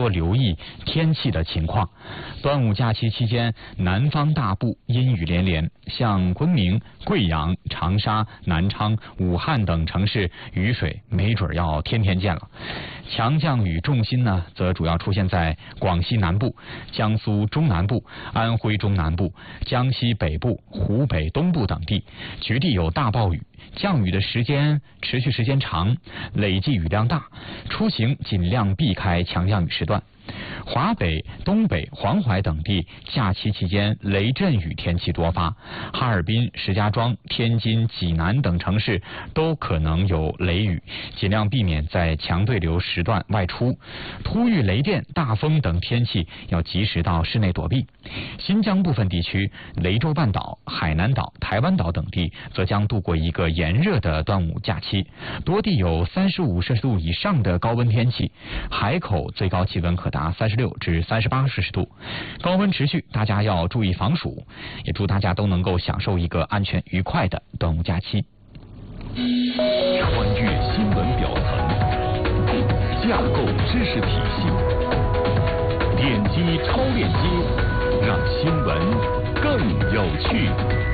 多留意天气的情况。端午假期期间，南方大部阴雨连连，像昆明、贵阳、长沙、南昌、武汉等城市，雨水没准要天天见了。强降雨重心呢，则主要出现在广西南部、江苏中南部、安徽中南部、江西北部、湖北东部等地，局地有大暴雨。降雨的持续时间长，累计雨量大，出行尽量避开强降雨时段。华北、东北、黄淮等地假期期间雷阵雨天气多发，哈尔滨、石家庄、天津、济南等城市都可能有雷雨，尽量避免在强对流时段外出。突遇雷电、大风等天气要及时到室内躲避。新疆部分地区、雷州半岛、海南岛、台湾岛等地则将度过一个炎热的端午假期，多地有35摄氏度以上的高温天气，海口最高气温可达36至38摄氏度，高温持续，大家要注意防暑。也祝大家都能够享受一个安全愉快的端午假期。 穿越新闻表层，架构知识体系，点击超链接，让新闻更有趣。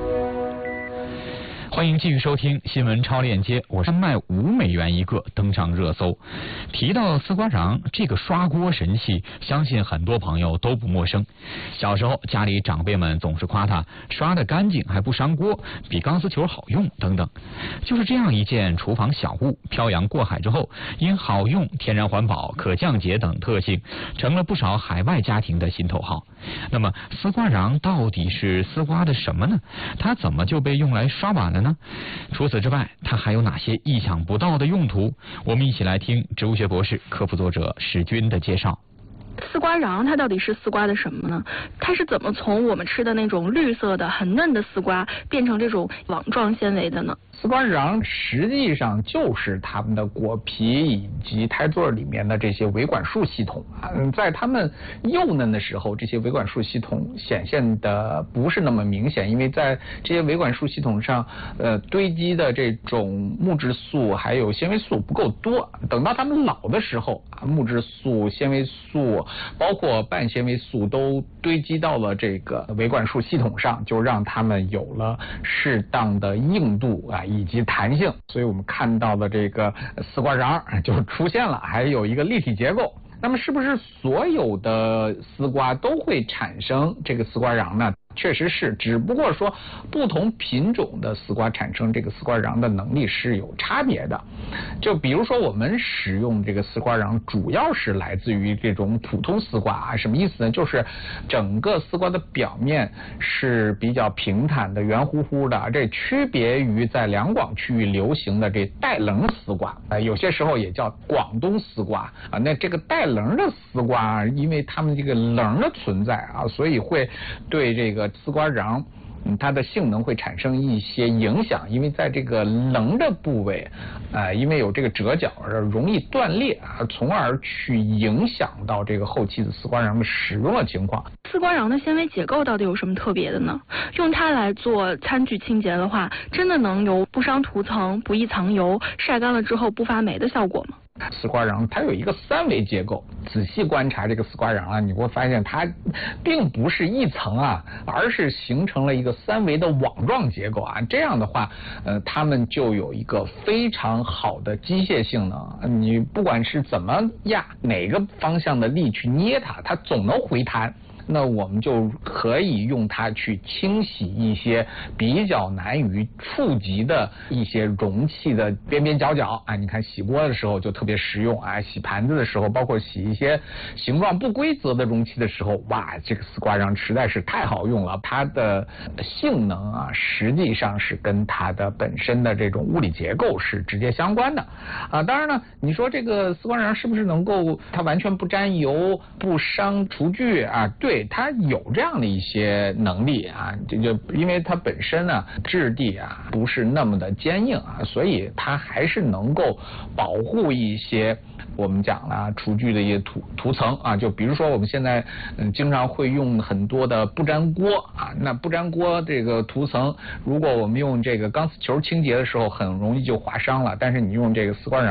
欢迎继续收听新闻超链接，我是卖5美元一个登上热搜。提到丝瓜瓤这个刷锅神器，相信很多朋友都不陌生。小时候家里长辈们总是夸它刷得干净还不伤锅，比钢丝球好用等等。就是这样一件厨房小物，漂洋过海之后，因好用、天然环保、可降解等特性，成了不少海外家庭的心头好。那么丝瓜瓤到底是丝瓜的什么呢？它怎么就被用来刷碗了呢？除此之外，它还有哪些意想不到的用途？我们一起来听植物学博士、科普作者史军的介绍。 丝瓜瓤它到底是丝瓜的什么呢？它是怎么从我们吃的那种绿色的很嫩的丝瓜变成这种网状纤维的呢？ 丝瓜瓤实际上就是它们的果皮以及胎座里面的这些维管束系统啊。在它们幼嫩的时候，这些维管束系统显现的不是那么明显，因为在这些维管束系统上，堆积的这种木质素还有纤维素不够多。等到它们老的时候啊，木质素、纤维素，包括半纤维素都堆积到了这个维管束系统上，就让它们有了适当的硬度啊以及弹性，所以我们看到的这个丝瓜瓤就出现了，还有一个立体结构。那么是不是所有的丝瓜都会产生这个丝瓜瓤呢？确实是，只不过说不同品种的丝瓜产生这个丝瓜瓤的能力是有差别的。就比如说我们使用这个丝瓜瓤主要是来自于这种普通丝瓜啊，什么意思呢？就是整个丝瓜的表面是比较平坦的、圆乎乎的，这区别于在两广区域流行的这带棱丝瓜，有些时候也叫广东丝瓜啊。那这个带棱的丝瓜，因为它们这个棱的存在啊，所以会对这个丝瓜瓤它的性能会产生一些影响，因为在这个棱的部位，因为有这个折角，容易断裂啊，从而去影响到这个后期的丝瓜瓤的使用的情况。 丝瓜瓤的纤维结构到底有什么特别的呢？用它来做餐具清洁的话，真的能有不伤涂层、不易藏油、晒干了之后不发霉的效果吗？ 丝瓜瓤它有一个三维结构，仔细观察这个丝瓜瓤啊，你会发现它并不是一层啊，而是形成了一个三维的网状结构啊。这样的话，它们就有一个非常好的机械性能。你不管是怎么压，哪个方向的力去捏它，它总能回弹。那我们就可以用它去清洗一些比较难于触及的一些容器的边边角角啊。你看洗锅的时候就特别实用啊，洗盘子的时候，包括洗一些形状不规则的容器的时候，哇，这个丝瓜瓤实在是太好用了。它的性能啊，实际上是跟它的本身的这种物理结构是直接相关的啊。当然呢，你说这个丝瓜瓤是不是能够它完全不沾油、不伤厨具啊？对。它有这样的一些能力啊，这就因为它本身呢质地啊不是那么的坚硬啊，所以它还是能够保护一些我们讲了厨具的一些涂层啊。就比如说我们现在经常会用很多的不粘锅啊，那不粘锅这个涂层，如果我们用这个钢丝球清洁的时候，很容易就划伤了，但是你用这个丝瓜瓤